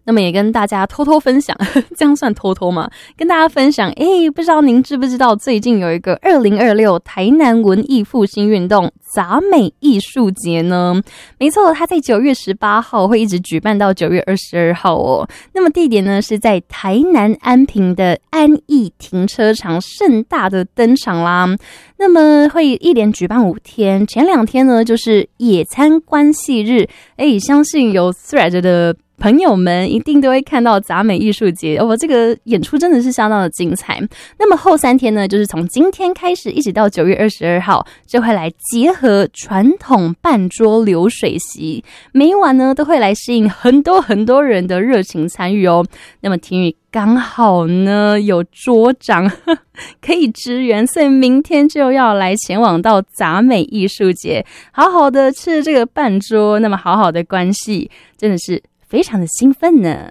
那么也跟大家偷偷分享，这样算偷偷吗？跟大家分享，不知道您知不知道最近有一个2026台南文艺复兴运动杂美艺术节呢？没错，它在9月18号会一直举办到9月22号哦。那么地点呢是在台南安平的安义停车场盛大的登场啦。那么会一连举办5天，前2天呢就是野餐关系日，相信有 Thread 的朋友们一定都会看到杂美艺术节这个演出真的是相当的精彩。那么后3天呢，就是从今天开始一直到9月22号，就会来结合传统半桌流水席，每一晚呢都会来吸引很多人的热情参与哦。那么婷宇刚好呢有桌长可以支援，所以明天就要来前往到杂美艺术节，好好的吃这个半桌，那么好好的关系，真的是非常的兴奋呢。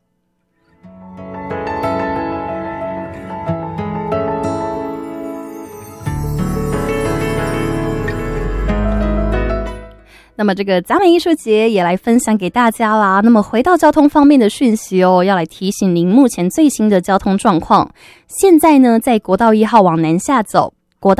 那么这个杂美艺术节也来分享给大家啦。那么回到交通方面的讯息哦，要来提醒您目前最新的交通状况。现在呢，在国道1号往南下走，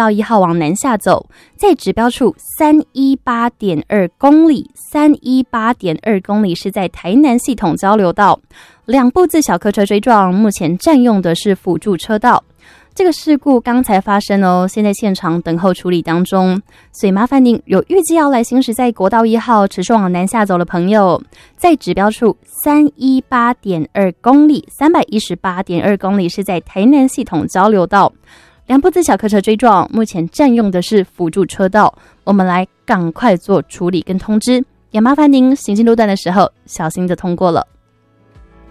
在指标处318.2公里，318.2公里是在台南系统交流道，2部自小客车追撞，目前占用的是辅助车道。这个事故刚才发生哦，现在现场等候处理当中，所以麻烦您有预计要来行驶在国道1号持续往南下走的朋友，在指标处318.2公里，318.2公里是在台南系统交流道，2部自小客车追撞，目前占用的是辅助车道，我们来赶快做处理跟通知，也麻烦您行进路段的时候小心的通过了。